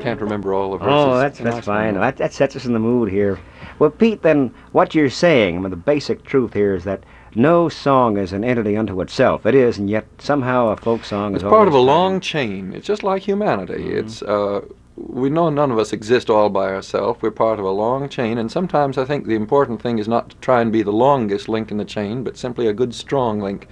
can't remember all the verses. Oh, that's fine. That sets us in the mood here. Well, Pete, then, what you're saying, I mean, the basic truth here is that no song is an entity unto itself. It is, and yet somehow a folk song is It's part of a always long chain. It's just like humanity. It's we know none of us exist all by ourselves. We're part of a long chain, and sometimes I think the important thing is not to try and be the longest link in the chain, but simply a good, strong link,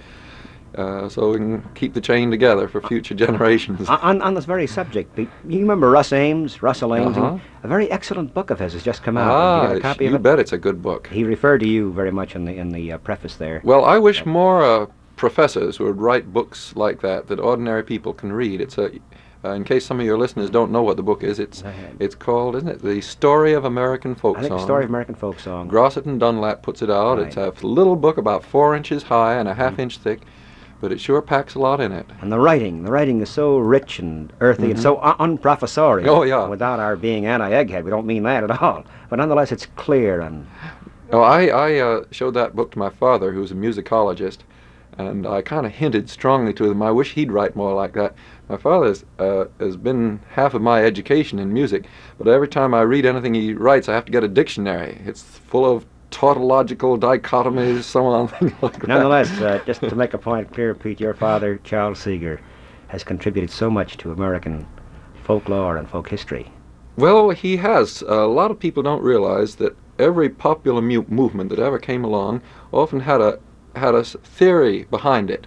so we can keep the chain together for future generations. On this very subject, Pete, you remember Russell Ames? A very excellent book of his has just come out. Did you get a copy of it? You bet it's a good book. He referred to you very much in the preface there. Well, I wish more professors would write books like that ordinary people can read. It's a in case some of your listeners don't know what the book is, it's called, isn't it, The Story of American Folk Song. I think The Story of American Folk Song. Grosset and Dunlap puts it out. Right. It's a little book about 4 inches high and a half-inch thick, but it sure packs a lot in it. And the writing is so rich and earthy and so unprofessorial. Oh, yeah. Without our being anti-egghead, we don't mean that at all. But nonetheless, it's clear and... Oh, I showed that book to my father, who's a musicologist, and I kind of hinted strongly to him, I wish he'd write more like that. My father has been half of my education in music, but every time I read anything he writes, I have to get a dictionary. It's full of tautological dichotomies, so on, things like that. Nonetheless, just to make a point clear, Pete, your father, Charles Seeger, has contributed so much to American folklore and folk history. Well, he has. A lot of people don't realize that every popular movement that ever came along often had a theory behind it,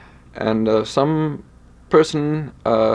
and some person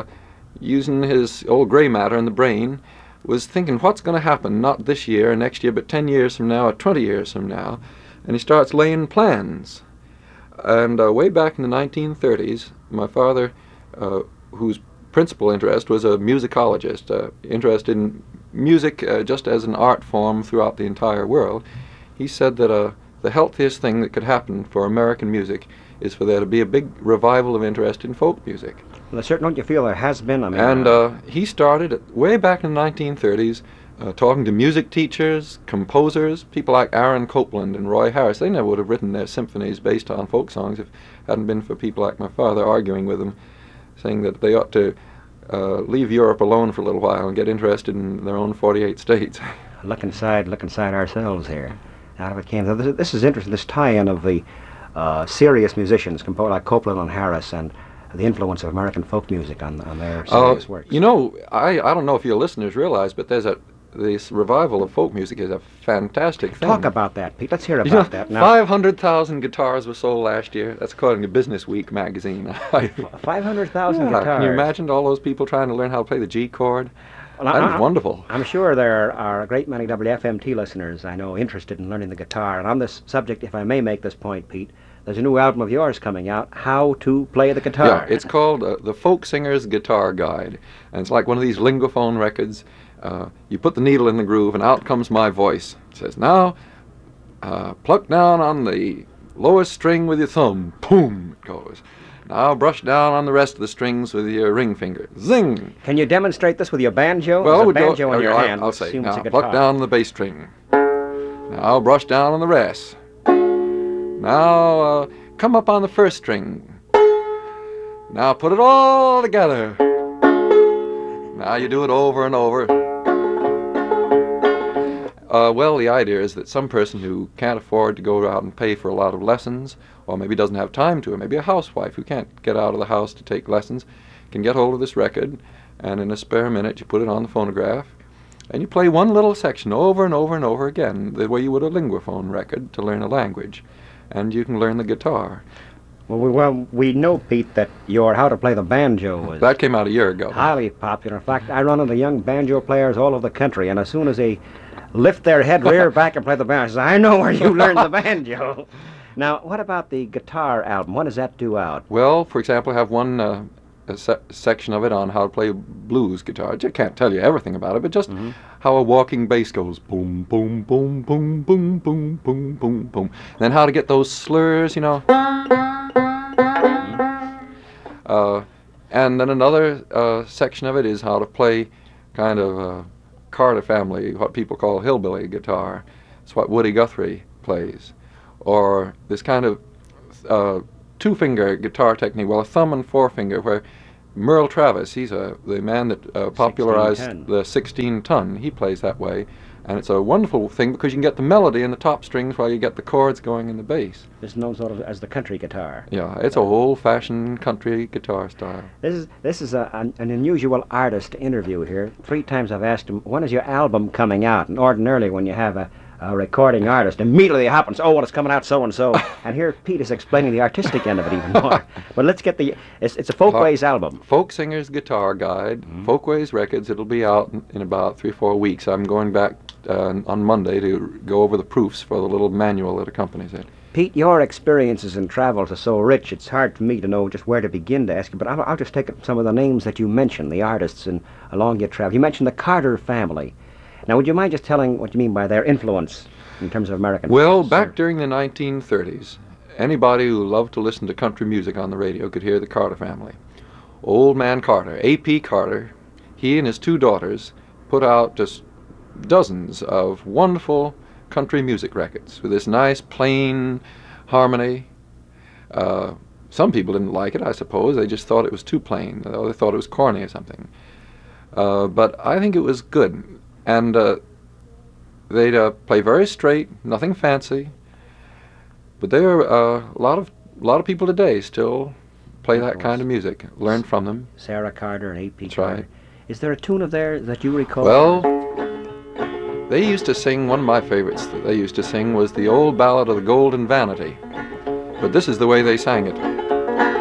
using his old gray matter in the brain was thinking, what's going to happen, not this year or next year, but 10 years from now or 20 years from now, and he starts laying plans. And way back in the 1930s, my father, whose principal interest was a musicologist, interested in music just as an art form throughout the entire world, he said that the healthiest thing that could happen for American music is for there to be a big revival of interest in folk music. Well, certainly, don't you feel there has been? I mean, and he started way back in the 1930s talking to music teachers, composers, people like Aaron Copland and Roy Harris. They never would have written their symphonies based on folk songs if it hadn't been for people like my father arguing with them, saying that they ought to leave Europe alone for a little while and get interested in their own 48 states. Look inside ourselves here. Out of it came. This is interesting, this tie-in of the serious musicians, composed like Copland and Harris, and the influence of American folk music on their serious works. You know, I don't know if your listeners realize, but this revival of folk music is a fantastic thing. Talk about that, Pete. Let's hear about that now. 500,000 guitars were sold last year. That's according to Business Week magazine. 500,000 guitars. Can you imagine all those people trying to learn how to play the G chord? Well, that was wonderful. I'm sure there are a great many WFMT listeners I know interested in learning the guitar. And on this subject, if I may make this point, Pete, there's a new album of yours coming out, How to Play the Guitar. Yeah, it's called The Folk Singer's Guitar Guide. And it's like one of these lingophone records. You put the needle in the groove, and out comes my voice. It says, now, pluck down on the lowest string with your thumb. Boom, it goes. Now brush down on the rest of the strings with your ring finger. Zing! Can you demonstrate this with your banjo? Well, a banjo in your hand. I'll say, now pluck down on the bass string. Now brush down on the rest. Now come up on the first string. Now put it all together. Now you do it over and over. Well, the idea is that some person who can't afford to go out and pay for a lot of lessons, or maybe doesn't have time to, or maybe a housewife who can't get out of the house to take lessons, can get hold of this record, and in a spare minute you put it on the phonograph, and you play one little section over and over and over again, the way you would a lingophone record to learn a language, and you can learn the guitar. Well, we know, Pete, that your How to Play the Banjo was... That came out a year ago. Highly popular. In fact, I run into young banjo players all over the country, and as soon as they lift their head, rear back, and play the banjo, I say, I know where you learned the banjo. Now, what about the guitar album? What does that do out? Well, for example, I have one section of it on how to play blues guitar. I can't tell you everything about it, but just how a walking bass goes boom, boom, boom, boom, boom, boom, boom, boom, boom. And then how to get those slurs, you know. And then another section of it is how to play kind of Carter family, what people call hillbilly guitar. It's what Woody Guthrie plays. Or this kind of two-finger guitar technique, well, a thumb and forefinger, where Merle Travis, he's the man that popularized 16-ton. the 16-ton. He plays that way, and it's a wonderful thing because you can get the melody in the top strings while you get the chords going in the bass. This is known sort of as the country guitar. Yeah, it's a old-fashioned country guitar style. This is an unusual artist interview here. 3 times I've asked him, when is your album coming out? And ordinarily when you have a recording artist, immediately it happens, oh, well, it's coming out so-and-so. And here Pete is explaining the artistic end of it even more. But let's get it's a Folkways album. Folk Singer's Guitar Guide, Folkways Records. It'll be out in about 3 or 4 weeks. I'm going back on Monday to go over the proofs for the little manual that accompanies it. Pete, your experiences and travels are so rich, it's hard for me to know just where to begin to ask you, but I'll just take some of the names that you mentioned, the artists and along your travel. You mentioned the Carter family. Now, would you mind just telling what you mean by their influence in terms of American? Well, back during the 1930s, anybody who loved to listen to country music on the radio could hear the Carter family. Old man Carter, A.P. Carter, he and his 2 daughters put out just dozens of wonderful country music records with this nice plain harmony. Some people didn't like it, I suppose. They just thought it was too plain. Or they thought it was corny or something. But I think it was good. And they'd play very straight, nothing fancy. But there are a lot of people today still play that kind of music. Learn from them. Sarah Carter and A.P. That's Carter. right. Is there a tune of theirs that you recall? Well, they used to sing, one of my favorites that they used to sing was the old ballad of the Golden Vanity. But this is the way they sang it.